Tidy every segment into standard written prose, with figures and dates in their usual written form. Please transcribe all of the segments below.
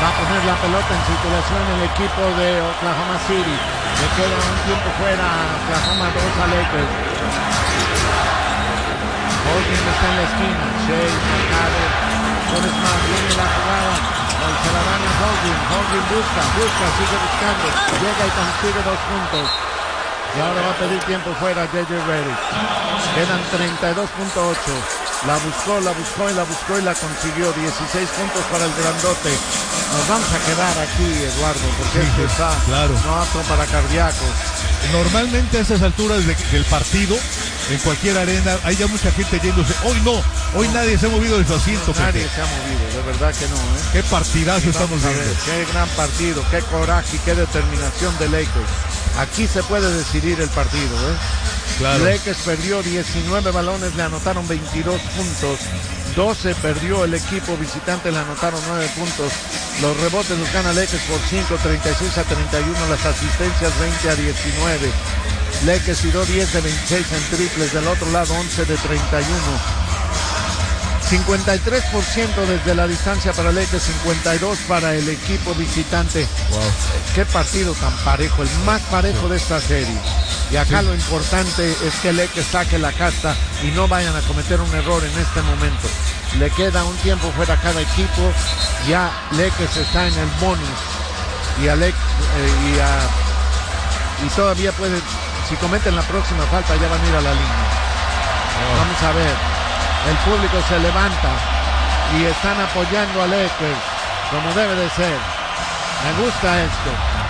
Va a poner la pelota en circulación el equipo de Oklahoma City. Le queda un tiempo fuera a Oklahoma 2 a Lakers. Holding está en la esquina. Shea, marcado por Smart. Viene la jugada. Se la dan a Holding. Holding busca, sigue buscando. Llega y consigue 2 puntos. Y ahora va a pedir tiempo fuera J.J. Redick. Quedan 32.8. La buscó y la consiguió. 16 puntos para el grandote. Nos vamos a quedar aquí, Eduardo, porque este está no apto para cardíacos. Normalmente a esas alturas del partido, en cualquier arena, hay ya mucha gente yéndose. Hoy nadie se ha movido de su asiento. Nadie se ha movido, de verdad que no. Qué partidazo estamos viendo. Qué gran partido, qué coraje y qué determinación de Lakers. Aquí se puede decidir el partido, Claro. Lakers perdió 19 balones, le anotaron 22 puntos. 12 perdió el equipo visitante, le anotaron 9 puntos. Los rebotes los gana Lakers por 5, 36 a 31. Las asistencias 20 a 19. Lakers tiró 10 de 26 en triples. Del otro lado 11 de 31. 53% desde la distancia para Lakers, 52 para el equipo visitante. Wow. Qué partido tan parejo, el más parejo de esta serie. Y acá lo importante es que Lakers saque la casta y no vayan a cometer un error en este momento. Le queda un tiempo fuera a cada equipo. Ya Lakers está en el bonus. Y todavía puede, si cometen la próxima falta, ya van a ir a la línea. Vamos a ver. El público se levanta y están apoyando a Lakers como debe de ser. Me gusta esto.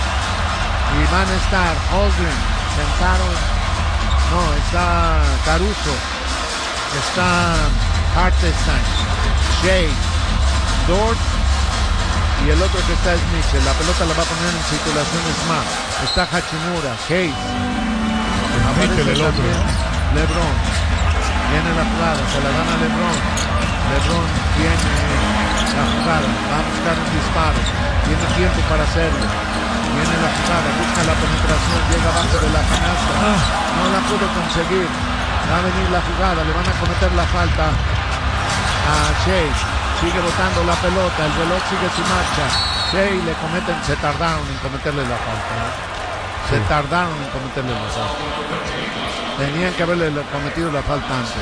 Y van a estar Holding, sentaron. No, está Caruso, está Hartenstein, Shea, Dort y el otro que está es Mitchell. La pelota la va a poner en circulación Smart. Está Hachimura, Hayes. Mitchell, el otro. LeBron. Viene la jugada, se la dan a LeBron. LeBron tiene la jugada, va a buscar un disparo. Tiene tiempo para hacerlo. Viene la jugada, busca la penetración, llega abajo de la canasta. No la pudo conseguir. Va a venir la jugada, le van a cometer la falta a Shea. Sigue botando la pelota, el reloj sigue su marcha. Shea le cometen, se tardaron en cometerle la falta. Se tardaron en cometerle la falta. Tenían que haberle cometido la falta antes.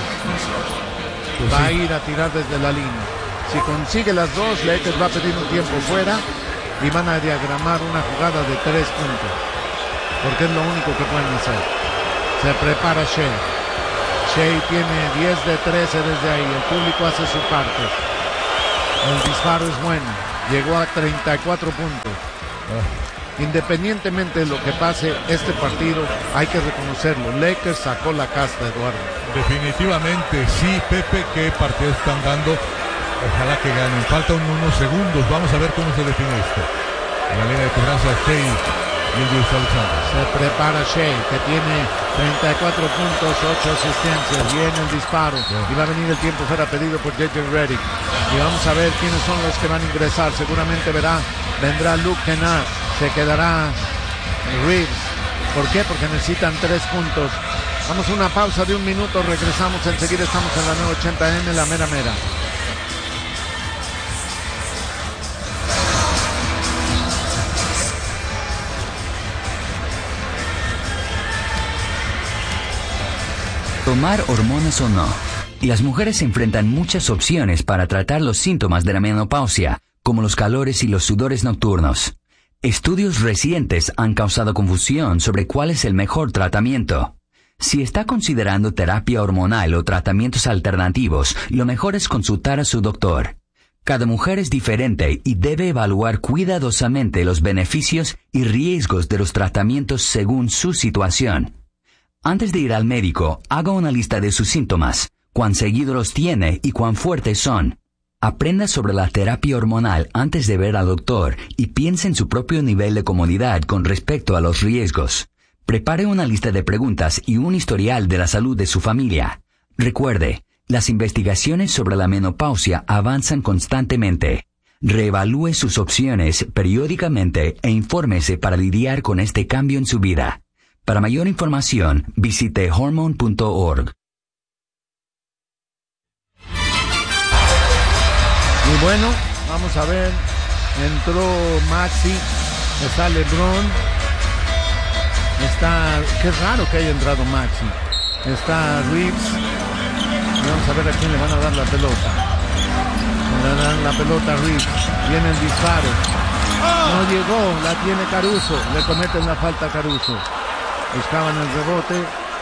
Va a ir a tirar desde la línea. Si consigue las dos, Lakers va a pedir un tiempo fuera y van a diagramar una jugada de 3 puntos. Porque es lo único que pueden hacer. Se prepara Shea. Shea tiene 10 de 13 desde ahí. El público hace su parte. El disparo es bueno. Llegó a 34 puntos. Independientemente de lo que pase este partido, hay que reconocerlo. Lakers sacó la casta, Eduardo. Definitivamente, sí, Pepe, qué partido están dando. Ojalá que ganen. Faltan unos segundos. Vamos a ver cómo se define esto. En la línea de cobranza, Shea y el Dios Alexander. Se prepara Shea, que tiene 34 puntos, 8 asistencias. Viene el disparo. Y va a venir el tiempo fuera pedido por J.J. Redick. Y vamos a ver quiénes son los que van a ingresar. Seguramente vendrá Luke Kennard. Se quedará Reeves. ¿Por qué? Porque necesitan 3 puntos. Vamos a una pausa de 1 minuto. Regresamos enseguida. Estamos en la 980M, la mera mera. Tomar hormonas o no. Las mujeres enfrentan muchas opciones para tratar los síntomas de la menopausia, como los calores y los sudores nocturnos. Estudios recientes han causado confusión sobre cuál es el mejor tratamiento. Si está considerando terapia hormonal o tratamientos alternativos, lo mejor es consultar a su doctor. Cada mujer es diferente y debe evaluar cuidadosamente los beneficios y riesgos de los tratamientos según su situación. Antes de ir al médico, haga una lista de sus síntomas, cuán seguido los tiene y cuán fuertes son. Aprenda sobre la terapia hormonal antes de ver al doctor y piense en su propio nivel de comodidad con respecto a los riesgos. Prepare una lista de preguntas y un historial de la salud de su familia. Recuerde, las investigaciones sobre la menopausia avanzan constantemente. Reevalúe sus opciones periódicamente e infórmese para lidiar con este cambio en su vida. Para mayor información, visite hormone.org. Y bueno, vamos a ver entró Maxi, está LeBron, qué raro que haya entrado Maxi, está Reeves, y vamos a ver a quién le van a dar la pelota. Le dan la pelota a Reeves, viene el disparo, no llegó, la tiene Caruso, le cometen la falta a Caruso, buscaban el rebote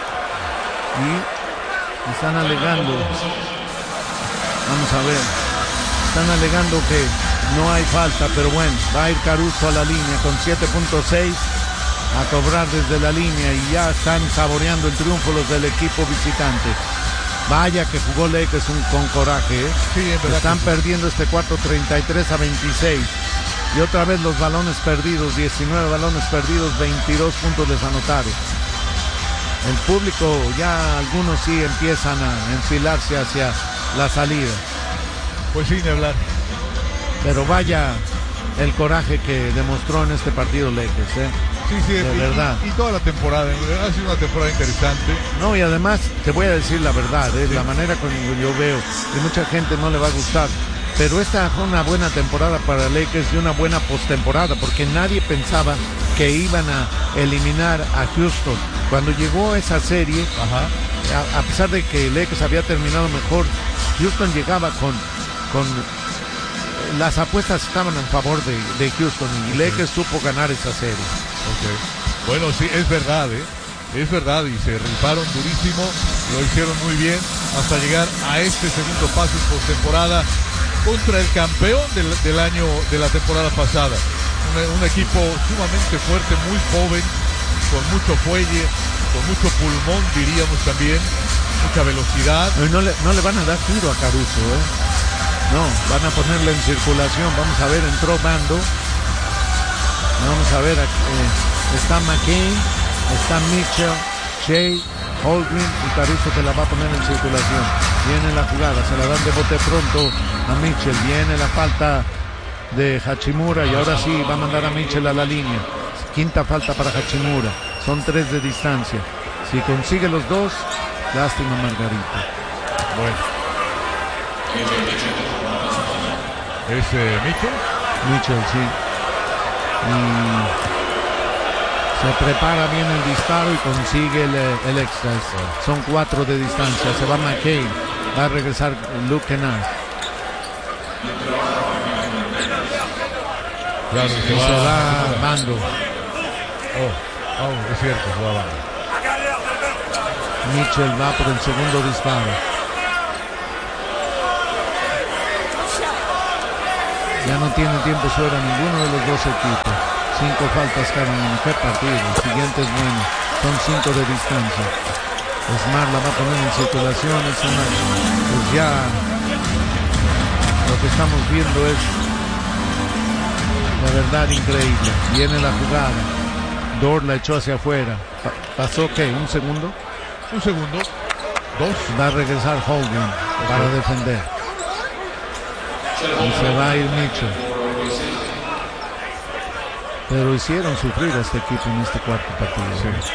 y están alegando, vamos a ver, están alegando que no hay falta, pero bueno, va a ir Caruso a la línea con 7.6 a cobrar desde la línea y ya están saboreando el triunfo los del equipo visitante. Vaya que jugó Lakers con coraje, ¿eh? Sí, en verdad. Están perdiendo este cuarto 33-26. Y otra vez los balones perdidos, 19 balones perdidos, 22 puntos les anotaron. El público, ya algunos sí empiezan a enfilarse hacia la salida. Pues sin hablar. Pero vaya el coraje que demostró en este partido Lakers, ¿eh? Sí, de verdad. Y toda la temporada, ha sido una temporada interesante. No, y además, te voy a decir la verdad, sí. La manera como yo veo, que mucha gente no le va a gustar, pero esta fue una buena temporada para Lakers y una buena postemporada, porque nadie pensaba que iban a eliminar a Houston. Cuando llegó esa serie, a pesar de que Lakers había terminado mejor, Houston llegaba con las apuestas estaban en favor de Houston y Lakers supo ganar esa serie. Bueno, sí, es verdad, es verdad, y se rifaron durísimo, lo hicieron muy bien hasta llegar a este segundo paso en postemporada contra el campeón del año de la temporada pasada. Un equipo sumamente fuerte, muy joven, con mucho fuelle, con mucho pulmón, diríamos también, mucha velocidad. No le van a dar tiro a Caruso, No, van a ponerle en circulación. Vamos a ver, entró Bando. Vamos a ver, está McCain, está Mitchell, Shea, Holgren y Caruso que la va a poner en circulación. Viene la jugada, se la dan de bote pronto a Mitchell. Viene la falta de Hachimura y ahora sí va a mandar a Mitchell a la línea. Quinta falta para Hachimura. Son 3 de distancia. Si consigue los 2, lástima Margarita. Bueno. ¿Es Mitchell? Mitchell, sí. Y se prepara bien el disparo y consigue el extra. Son 4 de distancia. Se va McCain. Va a regresar Luke Kennard. Claro, se va Bando. Es cierto, se va Bando. Mitchell va por el segundo disparo. Ya no tiene tiempo fuera ninguno de los dos equipos. 5 faltas cada uno. Qué partido. El siguiente es bueno. Son 5 de distancia. Smart la va a poner en circulación. Pues ya lo que estamos viendo es la verdad increíble. Viene la jugada. Dort la echó hacia afuera. ¿Pasó qué? ¿Un segundo? Un segundo. 2. Va a regresar Hogan para defender. Y se va a ir Mitchell. Pero hicieron sufrir a este equipo en este cuarto partido. Sí.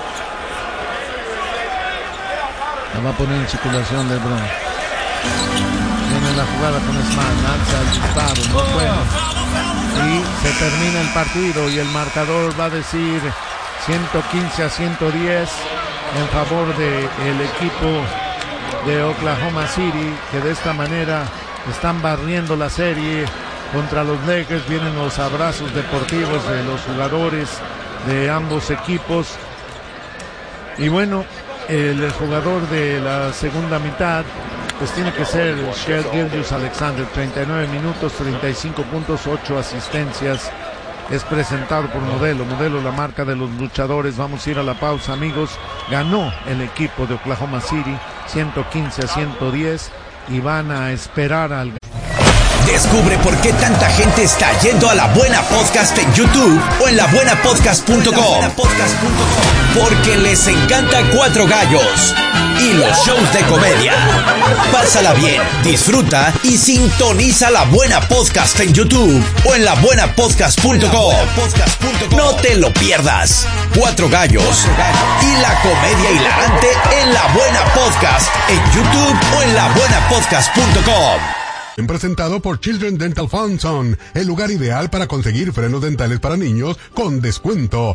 La va a poner en circulación LeBron. Viene la jugada con Smart. Lanza el disparo. No bueno. Y se termina el partido. Y el marcador va a decir 115-110 en favor del equipo de Oklahoma City, que de esta manera están barriendo la serie contra los Lakers. Vienen los abrazos deportivos de los jugadores de ambos equipos. Y bueno, el jugador de la segunda mitad pues tiene que ser Shea Gilgeous-Alexander. 39 minutos, 35 puntos, 8 asistencias. Es presentado por Modelo, la marca de los luchadores. Vamos a ir a la pausa, amigos. Ganó el equipo de Oklahoma City 115-110 y van a esperar al... Descubre por qué tanta gente está yendo a La Buena Podcast en YouTube o en labuenapodcast.com. Porque les encanta Cuatro Gallos y los shows de comedia. Pásala bien, disfruta y sintoniza La Buena Podcast en YouTube o en labuenapodcast.com. No te lo pierdas. Cuatro Gallos y la comedia hilarante en La Buena Podcast en YouTube o en labuenapodcast.com. Presentado por Children Dental Foundation, el lugar ideal para conseguir frenos dentales para niños con descuento.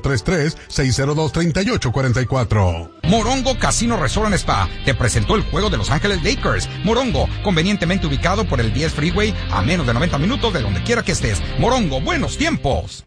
833-602-3844. Morongo Casino Resort and Spa te presentó el juego de Los Ángeles Lakers. Morongo, convenientemente ubicado por el 10 Freeway a menos de 90 minutos de donde quiera que estés. Morongo, buenos tiempos.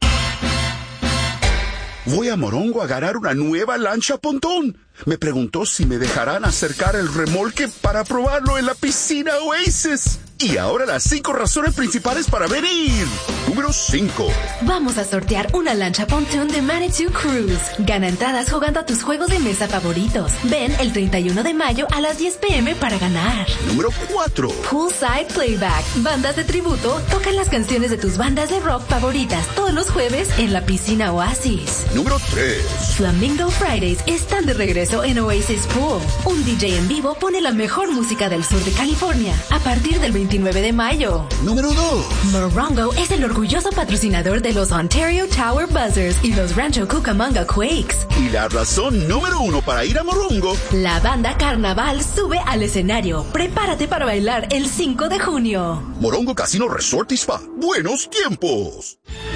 Voy a Morongo a ganar una nueva lancha pontón. Me preguntó si me dejarán acercar el remolque para probarlo en la piscina Oasis. Y ahora las 5 razones principales para venir. Número 5. Vamos a sortear una lancha pontoon de Manitou Cruise. Gana entradas jugando a tus juegos de mesa favoritos. Ven el 31 de mayo a las 10 p.m. para ganar. Número 4. Poolside Playback. Bandas de tributo tocan las canciones de tus bandas de rock favoritas todos los jueves en la piscina Oasis. Número 3. Flamingo Fridays están de regreso en Oasis Pool. Un DJ en vivo pone la mejor música del sur de California a partir del 29 de mayo. Número 2. Morongo es el orgulloso patrocinador de los Ontario Tower Buzzers y los Rancho Cucamonga Quakes. Y la razón número 1 para ir a Morongo. La banda Carnaval sube al escenario. Prepárate para bailar el 5 de junio. Morongo Casino Resort y Spa. ¡Buenos tiempos!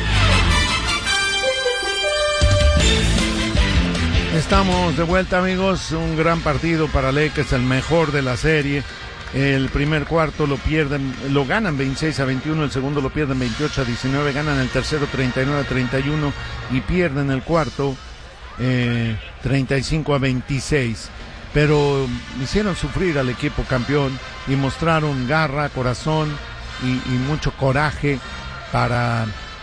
Estamos de vuelta, amigos. Un gran partido para Lakers, el mejor de la serie. El primer cuarto lo ganan 26-21, el segundo lo pierden 28-19, ganan el tercero 39-31 y pierden el cuarto 35-26. Pero hicieron sufrir al equipo campeón y mostraron garra, corazón y mucho coraje para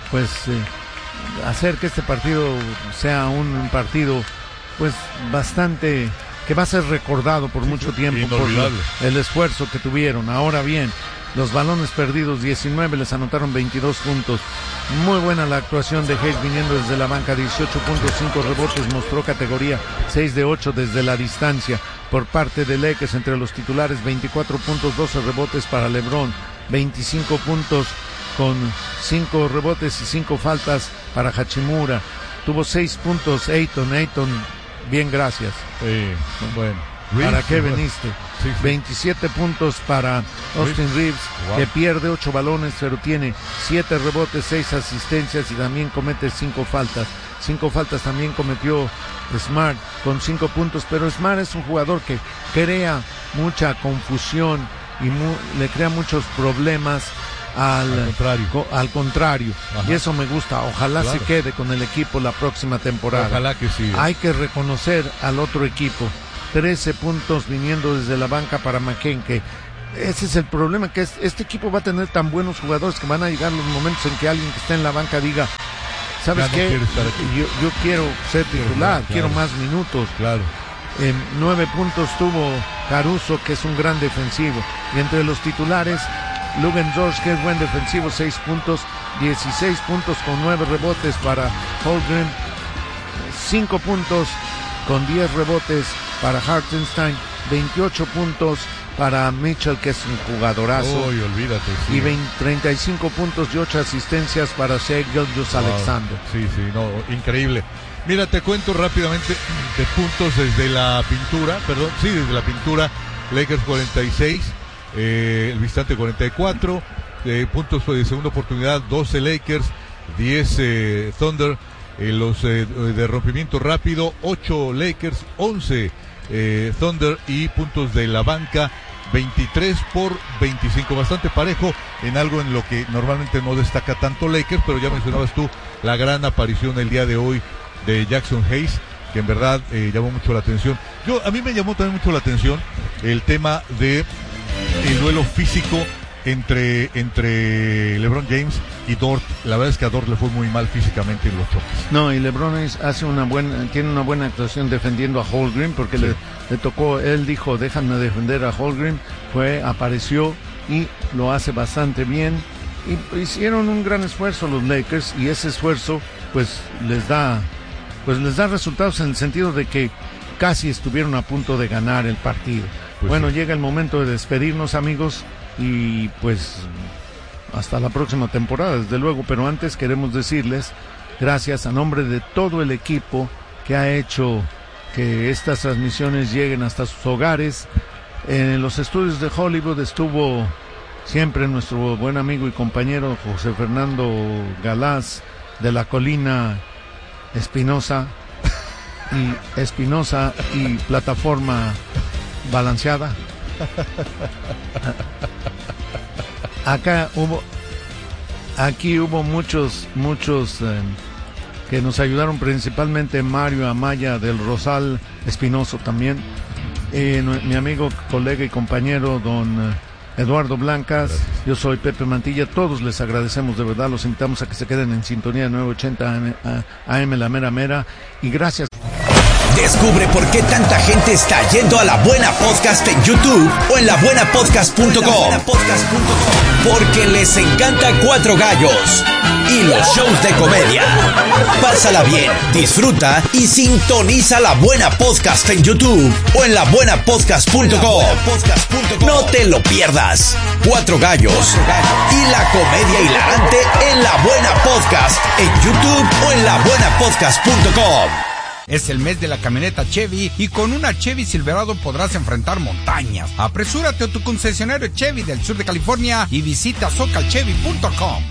hacer que este partido sea un partido bastante, que va a ser recordado por mucho tiempo por el esfuerzo que tuvieron. Ahora bien, los balones perdidos 19, les anotaron 22 puntos. Muy buena la actuación de Hayes viniendo desde la banca, 18.5 rebotes, mostró categoría, 6 de 8 desde la distancia. Por parte de Lakers, entre los titulares, 24 puntos, 12 rebotes para LeBron, 25 puntos con 5 rebotes y 5 faltas para Hachimura. Tuvo 6 puntos Ayton, bien, gracias. Bueno. ¿Para qué veniste? Sí. 27 puntos para Austin Reeves, que pierde 8 balones, pero tiene 7 rebotes, 6 asistencias y también comete 5 faltas. 5 faltas también cometió Smart con 5 puntos, pero Smart es un jugador que crea mucha confusión y le crea muchos problemas al contrario. Ajá. Y eso me gusta. Ojalá se quede con el equipo la próxima temporada. Ojalá que sí. Hay que reconocer al otro equipo. 13 puntos viniendo desde la banca para McCain, que ese es el problema, que este equipo va a tener tan buenos jugadores que van a llegar los momentos en que alguien que está en la banca diga, ¿sabes qué? Yo quiero ser titular, quiero más minutos. Claro. 9 puntos tuvo Caruso, que es un gran defensivo. Y entre los titulares, Lugan George, que es buen defensivo, 6 puntos, 16 puntos con 9 rebotes para Holmgren, 5 puntos con 10 rebotes para Hartenstein, 28 puntos para Mitchell, que es un jugadorazo. Olvídate. Sí. Y 35 puntos y 8 asistencias para Shai Gilgeous-Alexander. Sí, increíble. Mira, te cuento rápidamente de puntos desde la pintura, desde la pintura, Lakers 46, el visitante 44, puntos de segunda oportunidad, 12 Lakers, 10 Thunder, los de rompimiento rápido, 8 Lakers, 11 Thunder, y puntos de la banca, 23 por 25, bastante parejo en algo en lo que normalmente no destaca tanto Lakers, pero ya mencionabas tú la gran aparición el día de hoy de Jackson Hayes, que en verdad llamó mucho la atención. A mí me llamó también mucho la atención el tema de el duelo físico entre LeBron James y Dort. La verdad es que a Dort le fue muy mal físicamente en los choques. No, y LeBron tiene una buena actuación defendiendo a Holmgren, porque le tocó, él dijo, déjame defender a Holmgren, apareció y lo hace bastante bien. Y hicieron un gran esfuerzo los Lakers, y ese esfuerzo les da resultados en el sentido de que casi estuvieron a punto de ganar el partido. Llega el momento de despedirnos, amigos, y hasta la próxima temporada, desde luego. Pero antes queremos decirles gracias a nombre de todo el equipo que ha hecho que estas transmisiones lleguen hasta sus hogares. En los estudios de Hollywood estuvo siempre nuestro buen amigo y compañero José Fernando Galaz de la Colina Espinosa y Plataforma Balanceada. Aquí hubo muchos que nos ayudaron, principalmente Mario Amaya del Rosal Espinoso también, mi amigo, colega y compañero don Eduardo Blancas. Gracias. Yo soy Pepe Mantilla, todos les agradecemos de verdad, los invitamos a que se queden en sintonía de 980 AM La Mera Mera, y gracias. Descubre por qué tanta gente está yendo a La Buena Podcast en YouTube o en labuenapodcast.com. Porque les encanta Cuatro Gallos y los shows de comedia. Pásala bien, disfruta y sintoniza La Buena Podcast en YouTube o en labuenapodcast.com. No te lo pierdas. Cuatro Gallos y la comedia hilarante en La Buena Podcast en YouTube o en labuenapodcast.com. Es el mes de la camioneta Chevy y con una Chevy Silverado podrás enfrentar montañas. Apresúrate a tu concesionario Chevy del sur de California y visita socalchevy.com.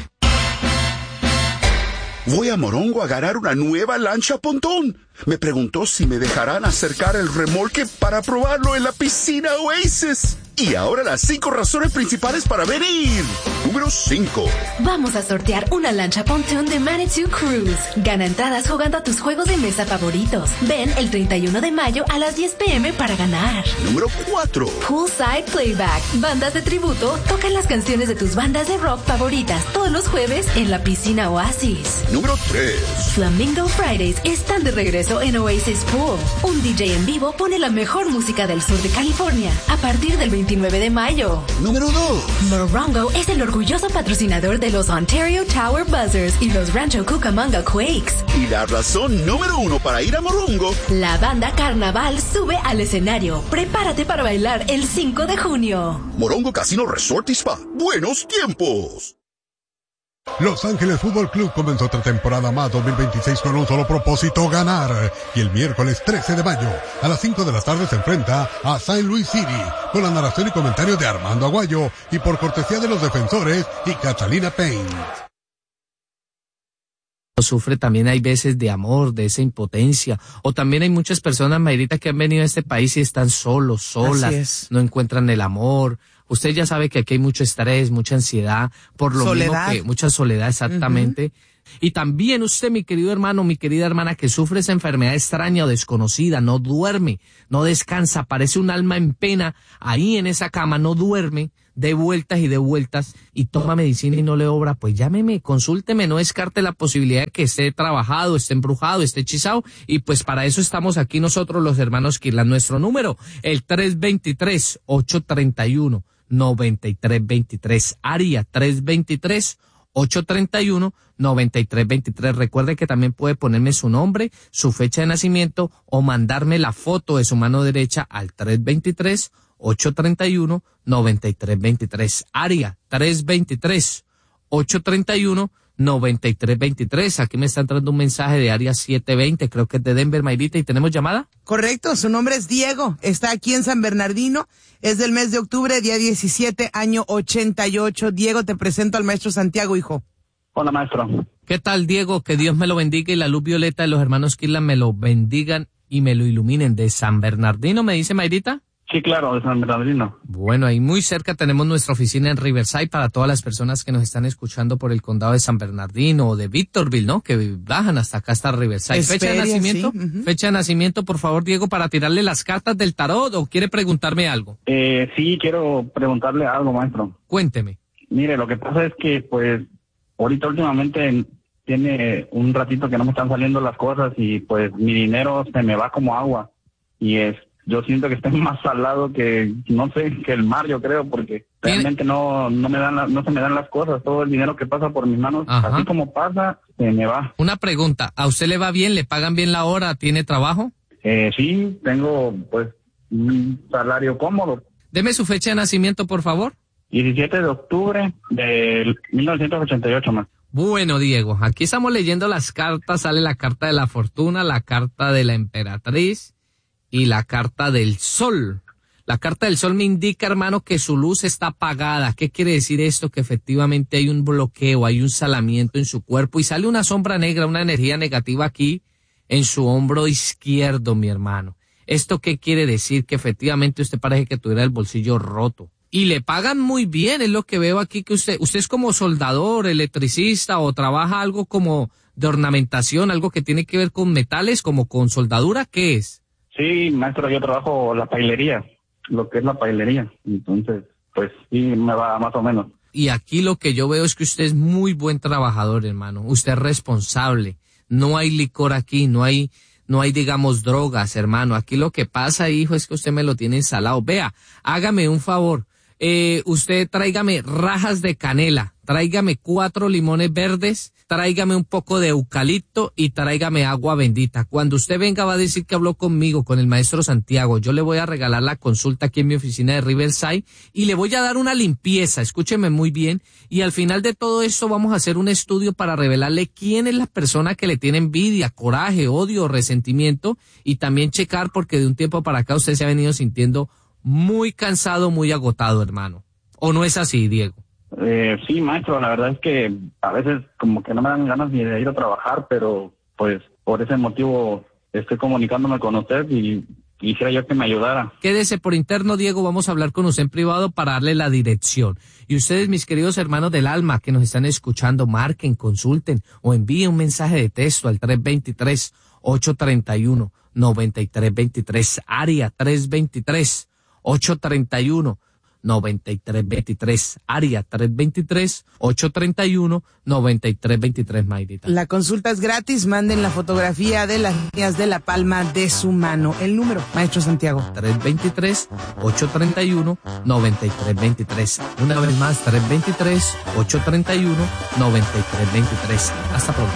Voy a Morongo a agarrar una nueva lancha pontón. Me preguntó si me dejarán acercar el remolque para probarlo en la piscina Oasis. Y ahora las 5 razones principales para venir. Número 5. Vamos a sortear una lancha pontoon de Manitou Cruise. Gana entradas jugando a tus juegos de mesa favoritos. Ven el 31 de mayo a las 10 p.m. para ganar. Número 4. Poolside Playback. Bandas de tributo tocan las canciones de tus bandas de rock favoritas todos los jueves en la piscina Oasis. Número 3. Flamingo Fridays están de regreso en Oasis Pool. Un DJ en vivo pone la mejor música del sur de California a partir del 29 de mayo. Número 2. Morongo es el orgulloso patrocinador de los Ontario Tower Buzzers y los Rancho Cucamonga Quakes. Y la razón número 1 para ir a Morongo. La banda Carnaval sube al escenario. Prepárate para bailar el 5 de junio. Morongo Casino Resort y Spa. ¡Buenos tiempos! Los Ángeles Fútbol Club comenzó otra temporada más 2026 con un solo propósito: ganar. Y el miércoles 13 de mayo a las 5 de la tarde se enfrenta a St. Louis City con la narración y comentario de Armando Aguayo y por cortesía de los defensores y Catalina Paint. Sufre también, hay veces, de amor, de esa impotencia, o también hay muchas personas, Mayrita, que han venido a este país y están solos, solas, no encuentran el amor. Usted ya sabe que aquí hay mucho estrés, mucha ansiedad, por lo mismo que mucha soledad, exactamente. Y también usted, mi querido hermano, mi querida hermana, que sufre esa enfermedad extraña o desconocida, no duerme, no descansa, parece un alma en pena ahí en esa cama, no duerme, de vueltas y toma medicina y no le obra, pues llámeme, consúlteme, no descarte la posibilidad de que esté trabajado, esté embrujado, esté hechizado, y pues para eso estamos aquí nosotros los hermanos Kirlan. Nuestro número, el 323-831-9323, área 323-831-9323. Recuerde que también puede ponerme su nombre, su fecha de nacimiento o mandarme la foto de su mano derecha al 323-831-9323, área 323-831-9323. Aquí me está entrando un mensaje de área 720, creo que es de Denver, Mayrita, y tenemos llamada. Correcto, su nombre es Diego, está aquí en San Bernardino, es del mes de octubre, día 17, año 88. Diego, te presento al maestro Santiago, hijo. Hola, maestro. ¿Qué tal, Diego? Que Dios me lo bendiga y la luz violeta de los hermanos Kirlan me lo bendigan y me lo iluminen. ¿De San Bernardino, me dice Mayrita? Sí, claro, de San Bernardino. Bueno, ahí muy cerca tenemos nuestra oficina en Riverside para todas las personas que nos están escuchando por el condado de San Bernardino o de Victorville, ¿no? Que bajan hasta acá, hasta Riverside. ¿Fecha de nacimiento? Sí. Fecha de nacimiento, por favor, Diego, para tirarle las cartas del tarot, ¿o quiere preguntarme algo? Sí, quiero preguntarle algo, maestro. Cuénteme. Mire, lo que pasa es que, pues, ahorita últimamente tiene un ratito que no me están saliendo las cosas y, pues, mi dinero se me va como agua y yo siento que estoy más salado que, no sé, que el mar, yo creo, porque realmente no se me dan las cosas. Todo el dinero que pasa por mis manos, así como pasa, se me va. Una pregunta, ¿a usted le va bien? ¿Le pagan bien la hora? ¿Tiene trabajo? Sí, tengo, pues, un salario cómodo. Deme su fecha de nacimiento, por favor. 17 de octubre de 1988, más. Bueno, Diego, aquí estamos leyendo las cartas. Sale la carta de la fortuna, la carta de la emperatriz y la carta del sol. La carta del sol me indica, hermano, que su luz está apagada. ¿Qué quiere decir esto? Que efectivamente hay un bloqueo, hay un salamiento en su cuerpo y sale una sombra negra, una energía negativa aquí en su hombro izquierdo, mi hermano. ¿Esto qué quiere decir? Que efectivamente usted parece que tuviera el bolsillo roto. Y le pagan muy bien, es lo que veo aquí, que usted es como soldador, electricista o trabaja algo como de ornamentación, algo que tiene que ver con metales, como con soldadura, ¿qué es? Sí, maestro, yo trabajo la pailería, lo que es la pailería. Entonces, pues sí, me va más o menos. Y aquí lo que yo veo es que usted es muy buen trabajador, hermano. Usted es responsable. No hay licor aquí, no hay, digamos, drogas, hermano. Aquí lo que pasa, hijo, es que usted me lo tiene ensalado. Vea, hágame un favor. Usted tráigame rajas de canela, tráigame 4 limones verdes, tráigame un poco de eucalipto y tráigame agua bendita. Cuando usted venga va a decir que habló conmigo, con el maestro Santiago. Yo le voy a regalar la consulta aquí en mi oficina de Riverside y le voy a dar una limpieza, escúcheme muy bien. Y al final de todo esto vamos a hacer un estudio para revelarle quién es la persona que le tiene envidia, coraje, odio, resentimiento y también checar porque de un tiempo para acá usted se ha venido sintiendo muy cansado, muy agotado, hermano. ¿O no es así, Diego? Sí, maestro, la verdad es que a veces como que no me dan ganas ni de ir a trabajar, pero pues por ese motivo estoy comunicándome con usted y quisiera yo que me ayudara. Quédese por interno, Diego, vamos a hablar con usted en privado para darle la dirección. Y ustedes, mis queridos hermanos del alma que nos están escuchando, marquen, consulten o envíen un mensaje de texto al 323-831-9323, área 323-831-9323, área 323-831-9323, Mayrita. La consulta es gratis, manden la fotografía de las líneas de la palma de su mano. El número, maestro Santiago. 323-831-9323. Una vez más, 323-831-9323. Hasta pronto.